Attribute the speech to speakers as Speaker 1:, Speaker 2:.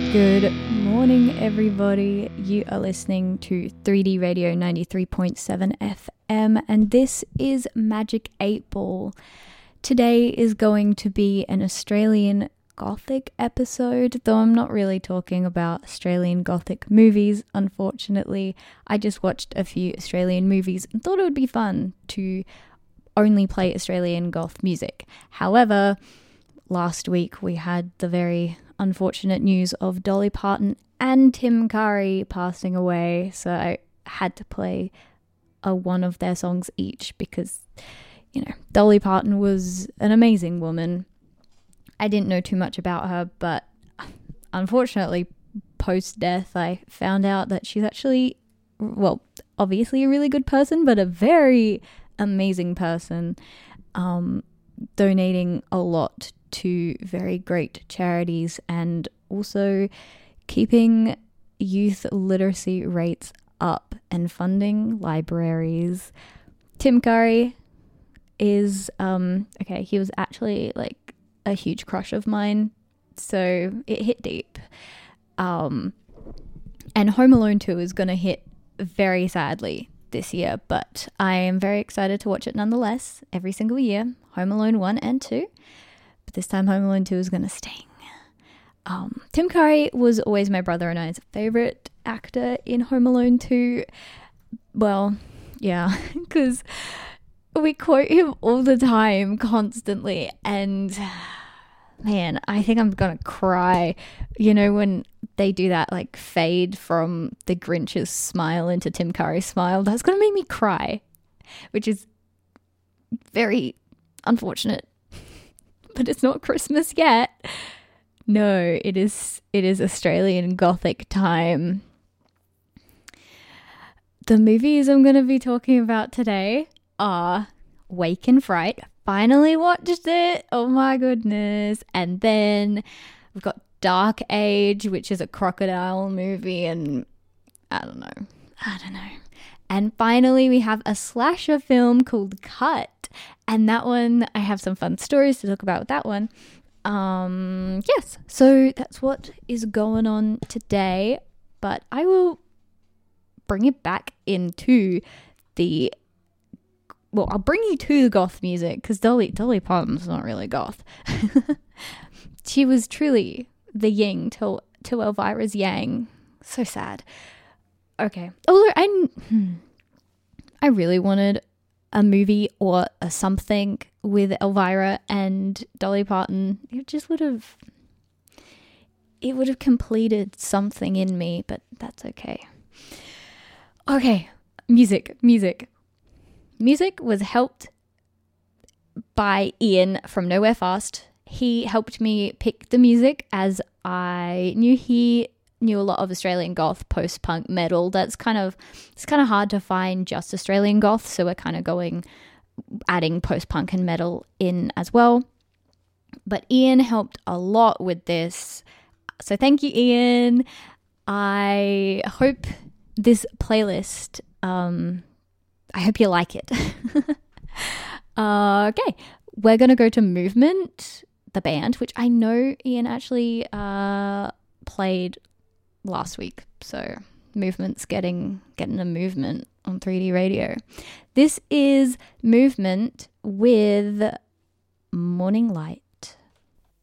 Speaker 1: Good morning, everybody. You are listening to 3D Radio 93.7 FM, and this is Magic 8 Ball. Today is going to be an Australian Gothic episode, though I'm not really talking about Australian Gothic movies, unfortunately. I just watched a few Australian movies and thought it would be fun to only play Australian goth music. However, last week we had the very unfortunate news of Dolly Parton and Tim Curry passing away, so I had to play one of their songs each because, you know, Dolly Parton was an amazing woman. I didn't know too much about her, but unfortunately, post-death, I found out that she's actually, well, obviously a really good person, but a very amazing person, donating a lot to very great charities and also keeping youth literacy rates up and funding libraries. Tim Curry is, he was actually like a huge crush of mine, so it hit deep. And Home Alone 2 is going to hit very sadly this year, but I am very excited to watch it nonetheless every single year. Home Alone 1 and 2. But this time Home Alone 2 is going to sting. Tim Curry was always my brother and I's favorite actor in Home Alone 2. Well, yeah, because we quote him all the time, constantly, and man, I think I'm going to cry. You know, when they do that like fade from the Grinch's smile into Tim Curry's smile, that's going to make me cry, which is very unfortunate. But it's not Christmas yet. No, it is Australian Gothic time. The movies I'm going to be talking about today are Wake in Fright. Finally watched it. Oh my goodness. And then we've got Dark Age, which is a crocodile movie, and I don't know. And finally we have a slasher film called Cut. And that one, I have some fun stories to talk about with that one. Yes, so that's what is going on today. But I will bring it back into I'll bring you to the goth music, because Dolly Parton's not really goth. She was truly the yin to Elvira's yang. So sad. Okay. Although I really wanted a movie or a something with Elvira and Dolly Parton. It would have completed something in me, but that's okay. Okay, music. Music was helped by Ian from Nowhere Fast. He helped me pick the music, as I knew he knew a lot of Australian goth, post-punk, metal. It's kind of hard to find just Australian goth, so we're kind of adding post-punk and metal in as well. But Ian helped a lot with this, so thank you, Ian. I hope this playlist, I hope you like it. Okay, we're going to go to Movement, the band, which I know Ian actually played last week. So Movement's getting a movement on 3D Radio. This is Movement with Morning Light.